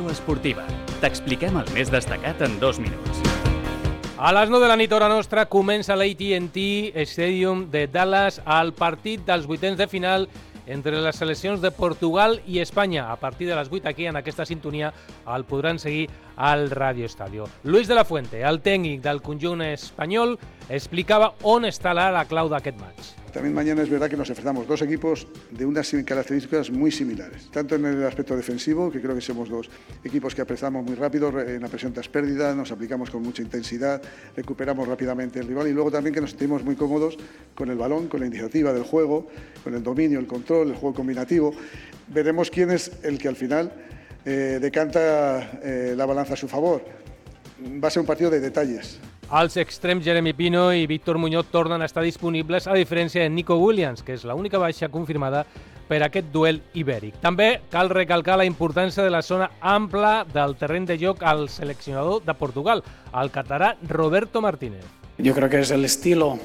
Informació esportiva. T'expliquem el més destacat en 2 minuts. A les 9 de la nit, hora nostra, comença l'AT&T Stadium de Dallas el partit dels vuitens de final entre les seleccions de Portugal i Espanya. A partir de les 8 aquí, en aquesta sintonia, el podran seguir al Radio Estadio. Luis de la Fuente, el tècnic del conjunt espanyol, explicava on estarà la clau d'aquest match. También mañana es verdad que nos enfrentamos dos equipos de unas características muy similares, tanto en el aspecto defensivo, que creo que somos dos equipos que apresamos muy rápido en la presión tras pérdida, nos aplicamos con mucha intensidad, recuperamos rápidamente el rival y luego también que nos sentimos muy cómodos con el balón, con la iniciativa del juego, con el dominio, el control, el juego combinativo. Veremos quién es el que al final decanta la balanza a su favor. Va a ser un partido de detalles. Els extrems Jeremy Pino i Víctor Muñoz tornen a estar disponibles, a diferència de Nico Williams, que és l'única baixa confirmada per aquest duel ibèric. També cal recalcar la importància de la zona ampla del terreny de joc al seleccionador de Portugal, el català Roberto Martínez. Yo creo que es el estilo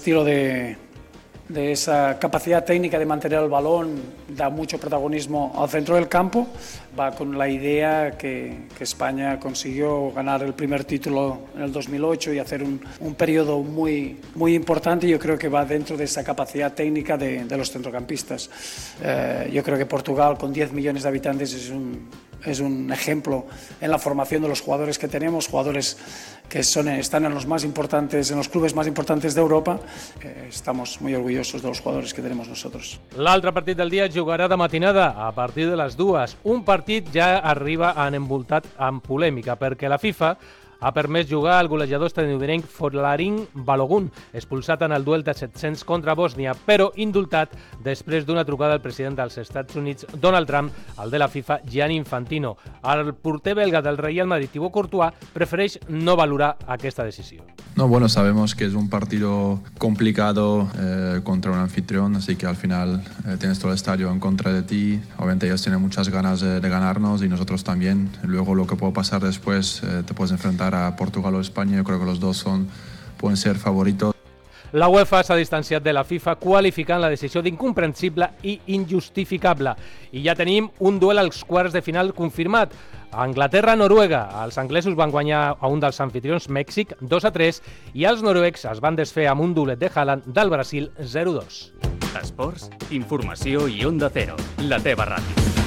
de esa capacidad técnica de mantener el balón, da mucho protagonismo al centro del campo, va con la idea que España consiguió ganar el primer título en el 2008 y hacer un periodo muy importante. Yo creo que va dentro de esa capacidad técnica de los centrocampistas. Yo creo que Portugal, con 10 millones de habitantes, es un ejemplo en la formación de los jugadores que tenemos, jugadores que están en los más importantes, en los clubes más importantes de Europa. Estamos muy orgullosos de los jugadores que tenemos nosotros. L'altre partit del dia jugarà de matinada a partir de les 2. Un partit ja arriba envoltat amb polèmica perquè la FIFA ha permès jugar al golejador estatunidenc Folarin Balogun, expulsat en el duel de 700 contra Bòsnia, però indultat després d'una trucada del president dels Estats Units, Donald Trump, al de la FIFA, Gianni Infantino. El porter belga del Real Madrid, Thibaut Courtois, prefereix no valorar aquesta decisió. No, bueno, sabemos que es un partido complicado contra un anfitrión, así que al final tienes todo el estadio en contra de ti. Obviamente ellos tienen muchas ganas de ganarnos y nosotros también. Luego lo que puede pasar después, te puedes enfrentar a Portugal o España. Yo creo que los dos pueden ser favoritos. La UEFA s'ha distanciat de la FIFA qualificant la decisió d'incomprensible i injustificable. I ja tenim un duel als quarts de final confirmat. Anglaterra-Noruega. Els anglesos van guanyar a un dels anfitrions, Mèxic, 2-3, i els noruecs es van desfer amb un doublet de Haaland del Brasil, 0-2. Esports, informació i Onda Cero, la teva ràdio.